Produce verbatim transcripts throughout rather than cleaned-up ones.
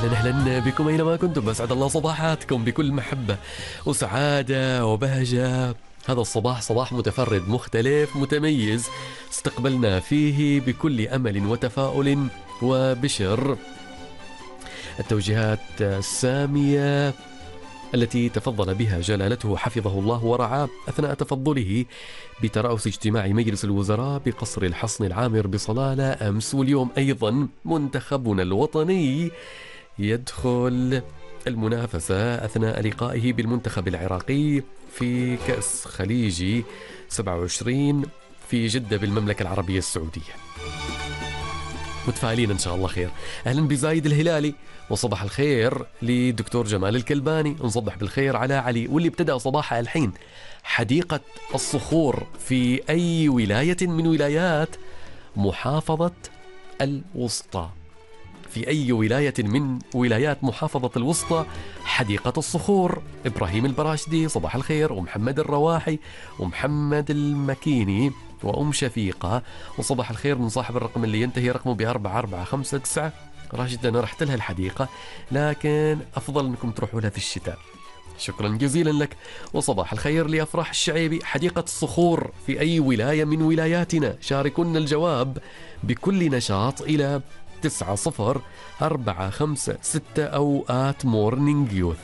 أهلا أهلا بكم أينما كنتم، أسعد الله صباحاتكم بكل محبة وسعادة وبهجة. هذا الصباح صباح متفرد مختلف متميز، استقبلنا فيه بكل أمل وتفاؤل وبشر التوجيهات السامية التي تفضل بها جلالته حفظه الله ورعاه أثناء تفضله بترأس اجتماع مجلس الوزراء بقصر الحصن العامر بصلالة أمس. واليوم أيضا منتخبنا الوطني يدخل المنافسة أثناء لقائه بالمنتخب العراقي في كأس خليجي سبعة وعشرين في جدة بالمملكة العربية السعودية. متفائلين إن شاء الله خير. أهلا بزايد الهلالي، وصباح الخير لدكتور جمال الكلباني، نصبح بالخير على علي واللي ابتدأ صباحها الحين. حديقة الصخور في أي ولاية من ولايات محافظة الوسطى؟ في أي ولاية من ولايات محافظة الوسطى حديقة الصخور؟ إبراهيم البراشدي صباح الخير، ومحمد الرواحي ومحمد المكيني وأم شفيقة، وصباح الخير من صاحب الرقم اللي ينتهي رقمه بأربعة أربعة خمسة تسعة. راشد أنا رحت لها الحديقة لكن أفضل أنكم تروحوا لها في الشتاء. شكرا جزيلا لك. وصباح الخير لأفراح الشعيبي، حديقة الصخور في أي ولاية من ولاياتنا؟ شاركونا الجواب بكل نشاط إلى تسعة صفر أربعة خمسة ستة أو آت مورنينج يوث.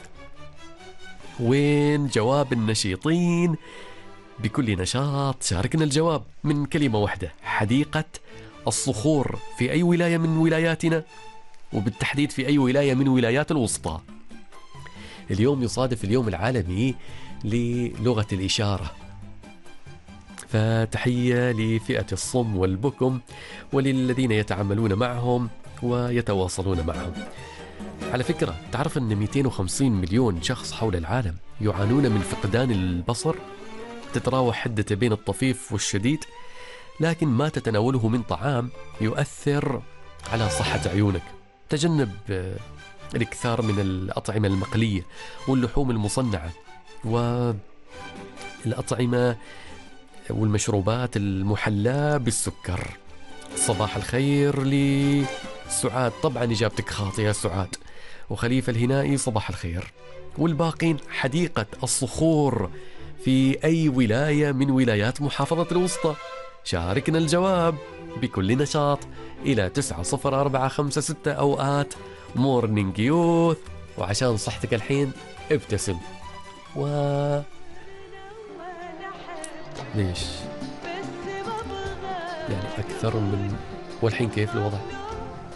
وين جواب النشيطين بكل نشاط؟ شاركنا الجواب من كلمة واحدة، حديقة الصخور في أي ولاية من ولاياتنا، وبالتحديد في أي ولاية من ولايات الوسطى. اليوم يصادف اليوم العالمي للغة الإشارة، فتحية لفئة الصم والبكم وللذين يتعاملون معهم ويتواصلون معهم. على فكرة تعرف أن مئتين وخمسين مليون شخص حول العالم يعانون من فقدان البصر، تتراوح حدته بين الطفيف والشديد، لكن ما تتناوله من طعام يؤثر على صحة عيونك. تجنب الإكثار من الأطعمة المقلية واللحوم المصنعة والأطعمة والمشروبات المحلاة بالسكر. صباح الخير لسعاد، طبعا إجابتك خاطئة سعاد. وخليفة الهنائي صباح الخير. والباقين حديقة الصخور في أي ولاية من ولايات محافظة الوسطى؟ شاركنا الجواب بكل نشاط إلى تسعة صفر أربعة خمسة ستة أو آت مورنينج يوث. وعشان صحتك الحين ابتسم. و ليش يعني أكثر من والحين كيف الوضع؟